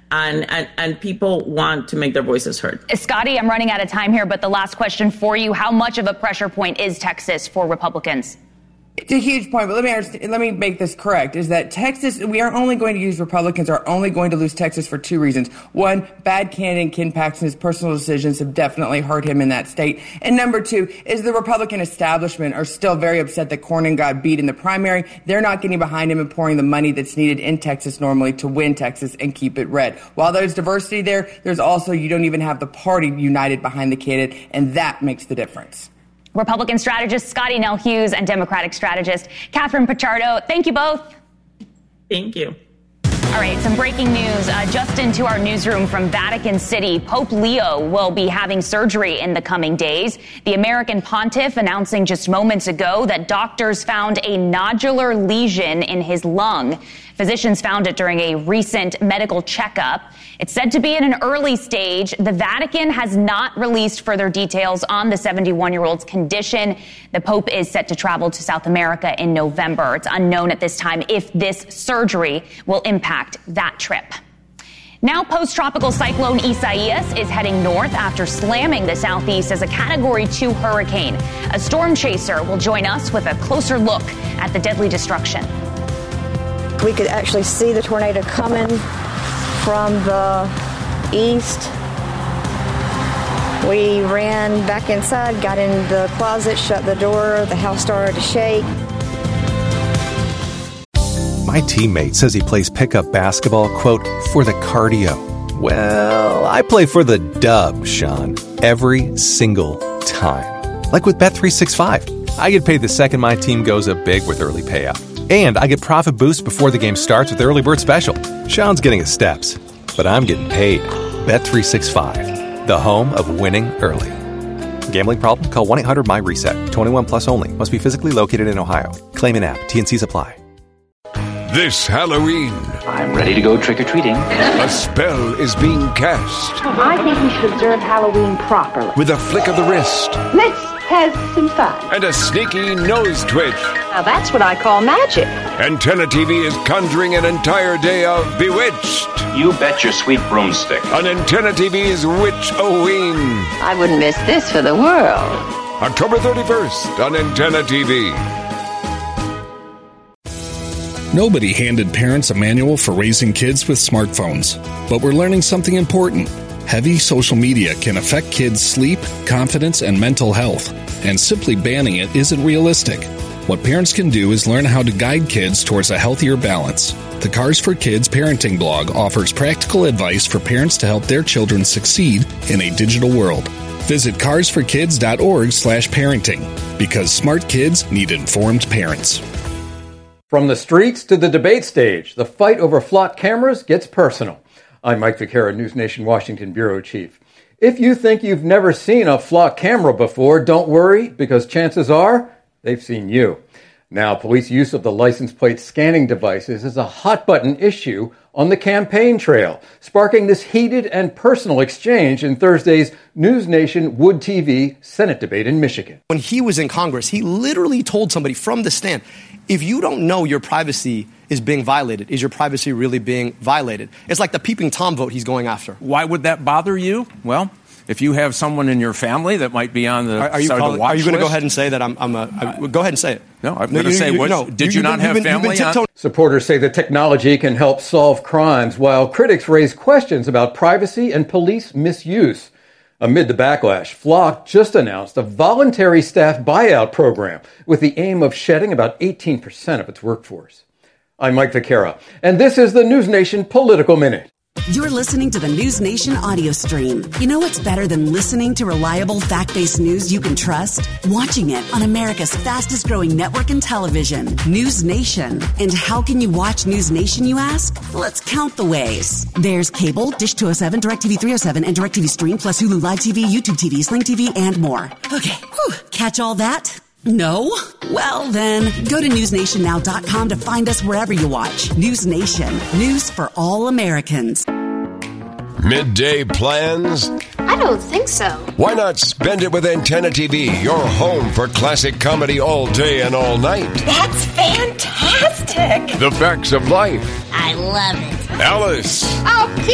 and people want to make their voices heard. Scotty, I'm running out of time here, but the last question for you, how much of a pressure point is Texas for Republicans? It's a huge point, but let me make this correct, is that Texas, we are only going to use Republicans are only going to lose Texas for two reasons. One, bad candidate Ken Paxton's personal decisions have definitely hurt him in that state. And number two is the Republican establishment are still very upset that Cornyn got beat in the primary. They're not getting behind him and pouring the money that's needed in Texas normally to win Texas and keep it red. While there's diversity there, there's also, you don't even have the party united behind the candidate, and that makes the difference. Republican strategist Scotty Nell Hughes and Democratic strategist Catherine Pichardo. Thank you both. Thank you. All right, some breaking news. Just into our newsroom from Vatican City, Pope Leo will be having surgery in the coming days. The American pontiff announcing just moments ago that doctors found a nodular lesion in his lung. Physicians found it during a recent medical checkup. It's said to be in an early stage. The Vatican has not released further details on the 71-year-old's condition. The Pope is set to travel to South America in November. It's unknown at this time if this surgery will impact that trip. Now, post-tropical cyclone Isaias is heading north after slamming the southeast as a Category 2 hurricane. A storm chaser will join us with a closer look at the deadly destruction. We could actually see the tornado coming from the east. We ran back inside, got in the closet, shut the door. The house started to shake. My teammate says he plays pickup basketball, quote, for the cardio. Well, I play for the dub, Sean, every single time. Like with Bet365. I get paid the second my team goes up big with early payout. And I get profit boosts before the game starts with Early Bird Special. Sean's getting his steps, but I'm getting paid. Bet365, the home of winning early. Gambling problem? Call 1-800-MY-RESET. 21 plus only. Must be physically located in Ohio. Claim in app. T&Cs apply. This Halloween, I'm ready to go trick-or-treating. A spell is being cast. I think we should observe Halloween properly. With a flick of the wrist. Let's have some fun. And a sneaky nose twitch. Now that's what I call magic. Antenna TV is conjuring an entire day of Bewitched. You bet your sweet broomstick. On Antenna TV's Witch-O-Ween. I wouldn't miss this for the world. October 31st on Antenna TV. Nobody handed parents a manual for raising kids with smartphones, but we're learning something important. Heavy social media can affect kids' sleep, confidence, and mental health, and simply banning it isn't realistic. What parents can do is learn how to guide kids towards a healthier balance. The Cars for Kids parenting blog offers practical advice for parents to help their children succeed in a digital world. Visit carsforkids.org/parenting, because smart kids need informed parents. From the streets to the debate stage, the fight over flock cameras gets personal. I'm Mike Vaquera, News Nation Washington Bureau Chief. If you think you've never seen a flock camera before, don't worry, because chances are they've seen you. Now, police use of the license plate scanning devices is a hot-button issue on the campaign trail, sparking this heated and personal exchange in Thursday's News Nation Wood TV Senate debate in Michigan. When he was in Congress, he literally told somebody from the stand, if you don't know your privacy is being violated, is your privacy really being violated? It's like the peeping Tom vote he's going after. Why would that bother you? Well, if you have someone in your family that might be on the Are you going to go ahead and say that go ahead and say it. No, I'm going to say what? Did you not have family on? Supporters say the technology can help solve crimes, while critics raise questions about privacy and police misuse. Amid the backlash, Flock just announced a voluntary staff buyout program with the aim of shedding about 18% of its workforce. I'm Mike Vaquera, and this is the News Nation Political Minute. You're listening to the News Nation audio stream. You know what's better than listening to reliable, fact-based news you can trust? Watching it on America's fastest-growing network in television, News Nation. And how can you watch News Nation, you ask? Let's count the ways. There's cable, Dish 207, DirecTV 307, and DirecTV Stream, plus Hulu Live TV, YouTube TV, Sling TV, and more. Okay, catch all that? No? Well, then, go to newsnationnow.com to find us wherever you watch. News Nation. News for all Americans. Midday plans? I don't think so. Why not spend it with Antenna TV, your home for classic comedy all day and all night? That's fantastic. The facts of life. I love it. Alice. Oh, cute.